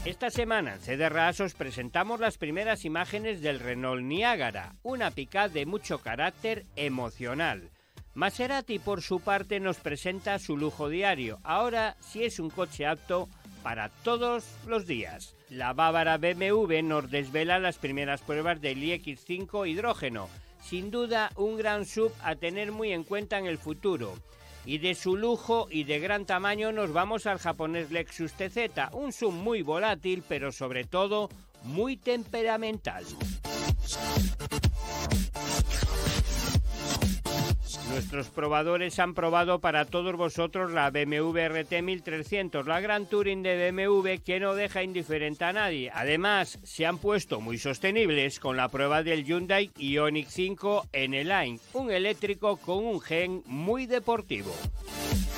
Esta semana en CDRAS os presentamos las primeras imágenes del Renault Niágara, una pick-up de mucho carácter emocional. Maserati, por su parte, nos presenta su lujo diario. Ahora sí es un coche apto para todos los días. La bávara BMW nos desvela las primeras pruebas del iX5 hidrógeno. Sin duda, un gran SUV a tener muy en cuenta en el futuro. Y de su lujo y de gran tamaño nos vamos al japonés Lexus TZ, un SUV muy volátil, pero sobre todo muy temperamental. Nuestros probadores han probado para todos vosotros la BMW RT 1300, la Gran Touring de BMW, que no deja indiferente a nadie. Además, se han puesto muy sostenibles con la prueba del Hyundai Ioniq 5 N-Line, un eléctrico con un gen muy deportivo.